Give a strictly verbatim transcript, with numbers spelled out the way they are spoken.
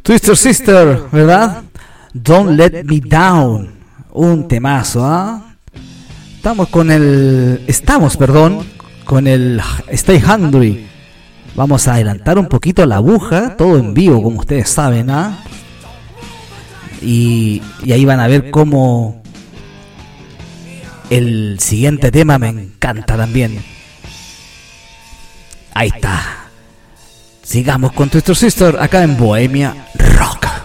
Twister Sister, ¿verdad? Don't Let Me Down. Un temazo, ¿ah? ¿eh? Estamos con el... Estamos, perdón, con el Stay Hungry. Vamos a adelantar un poquito la aguja, todo en vivo, como ustedes saben, ¿ah? ¿eh? Y, y ahí van a ver cómo el siguiente tema me encanta también. Ahí está. Sigamos con Twister Sister acá en Bohemia Rock.